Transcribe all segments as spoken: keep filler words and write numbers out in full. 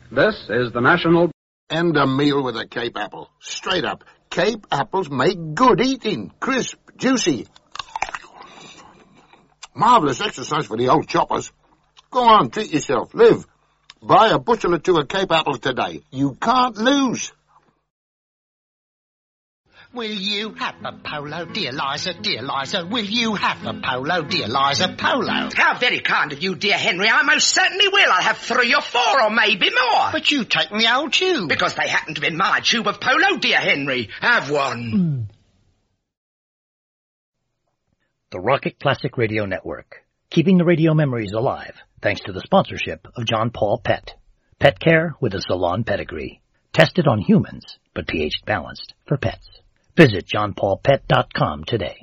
This is the National... End a meal with a Cape apple. Straight up. Cape apples make good eating. Crisp, juicy. Marvellous exercise for the old choppers. Go on, treat yourself. Live. Buy a bushel or two of Cape apples today. You can't lose. Will you have a polo, dear Liza, dear Liza? Will you have a polo, dear Liza, polo? How very kind of you, dear Henry. I most certainly will. I'll have three or four or maybe more. But you take me old tube. Because they happen to be my tube of polo, dear Henry. Have one. Mm. The Rocket Classic Radio Network, keeping the radio memories alive, thanks to the sponsorship of John Paul Pet. Pet care with a salon pedigree. Tested on humans, but pH balanced for pets. Visit john paul pet dot com today.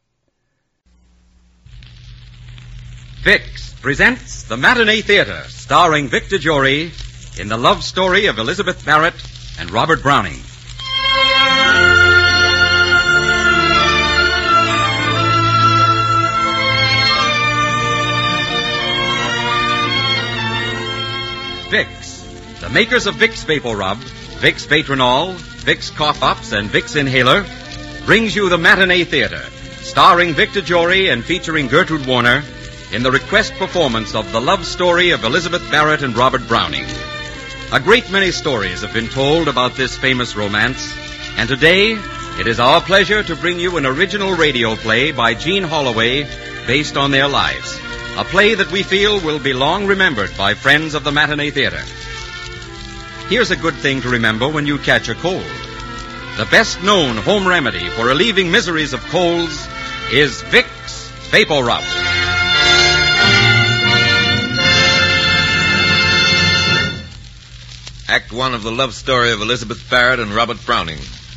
Vicks presents The Matinee Theater, starring Victor Jory in the love story of Elizabeth Barrett and Robert Browning. Vicks, the makers of Vicks Vapor Rub, Vicks Vatronol, Vicks Cough Ups, and Vicks Inhaler, brings you The Matinee Theater, starring Victor Jory and featuring Gertrude Warner in the request performance of the love story of Elizabeth Barrett and Robert Browning. A great many stories have been told about this famous romance, and today it is our pleasure to bring you an original radio play by Jean Holloway based on their lives. A play that we feel will be long remembered by friends of the Matinee Theater. Here's a good thing to remember when you catch a cold. The best known home remedy for relieving miseries of colds is Vicks Vapor Rub. Act one of the love story of Elizabeth Barrett and Robert Browning.